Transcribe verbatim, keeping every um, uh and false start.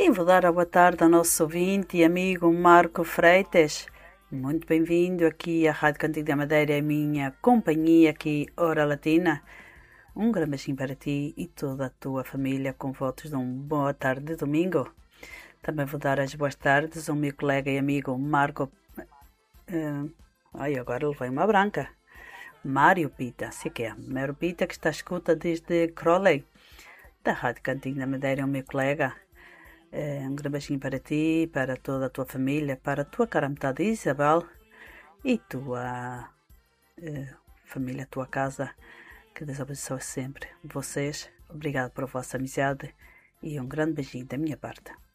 E vou dar a boa tarde ao nosso ouvinte e amigo Marco Freitas. Muito bem-vindo aqui à Rádio Cantiga da Madeira, a minha companhia aqui, Hora Latina. Um grande beijinho para ti e toda a tua família, com votos de uma boa tarde de domingo. Também vou dar as boas tardes ao meu colega e amigo Marco... Uh, ai, agora levei uma branca. Mário Pita, sei que é. Mário Pita, que está à escuta desde Crowley, da Rádio Cantiga da Madeira, é o meu colega. Uh, um grande beijinho para ti, para toda a tua família, para a tua cara metade Isabel e tua uh, família, tua casa. Que Deus abençoe sempre vocês. Obrigado pela vossa amizade e um grande beijinho da minha parte.